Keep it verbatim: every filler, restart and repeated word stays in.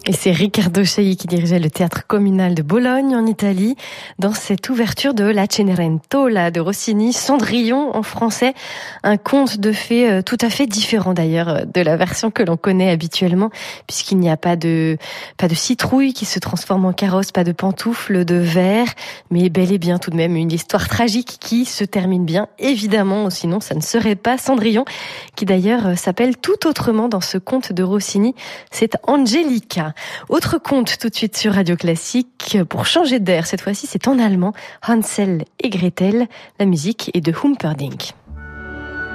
Et c'est Riccardo Chailly qui dirigeait le théâtre communal de Bologne en Italie dans cette ouverture de La Cenerentola de Rossini, Cendrillon en français, un conte de fées tout à fait différent d'ailleurs de la version que l'on connaît habituellement, puisqu'il n'y a pas de pas de citrouille qui se transforme en carrosse, pas de pantoufles de verre, mais bel et bien tout de même une histoire tragique qui se termine bien, évidemment, sinon ça ne serait pas Cendrillon, qui d'ailleurs s'appelle tout autrement dans ce conte de Rossini, c'est Angelica. Autre conte tout de suite sur Radio Classique, pour changer d'air, cette fois-ci c'est en allemand, Hansel et Gretel, la musique est de Humperdinck.